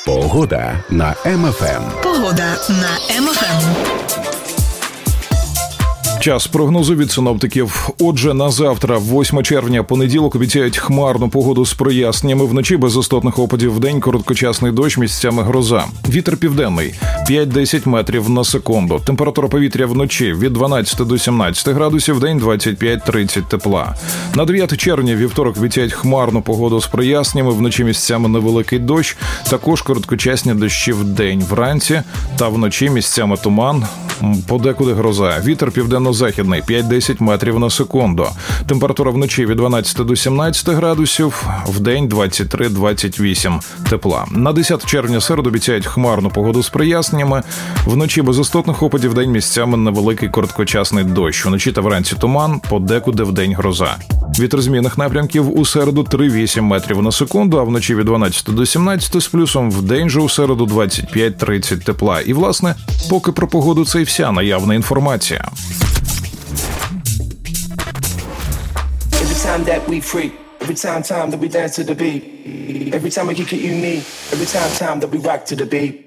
Погода на МФМ. Погода на МФМ. Час прогнозу від синоптиків. Отже, на завтра, 8 червня, понеділок, обіцяють хмарну погоду з проясненнями. Вночі без істотних опадів, вдень короткочасний дощ, місцями гроза. Вітер південний 5-10 метрів на секунду. Температура повітря вночі від 12 до 17 градусів, вдень 25-30 тепла. На 9 червня, вівторок, обіцяють хмарну погоду з проясненнями. Вночі місцями невеликий дощ. Також короткочасні дощі вдень, вранці та вночі місцями туман. Подекуди гроза. Вітер південно-західний 5-10 метрів на секунду. Температура вночі від 12 до 17 градусів, вдень 23-28 тепла. На 10 червня середу обіцяють хмарну погоду з проясненнями. Вночі без істотних опадів, вдень місцями невеликий короткочасний дощ. Вночі та вранці туман, подекуди вдень гроза. Вітер змінних напрямків у середу 3-8 метрів на секунду, а вночі від 12 до 17 з плюсом, вдень же у середу 25-30 тепла. І, власне, поки про погоду це і вся наявна інформація. Time that we free, every time that we dance to the beat, every time we kick it unique, every time that we rock to the beat.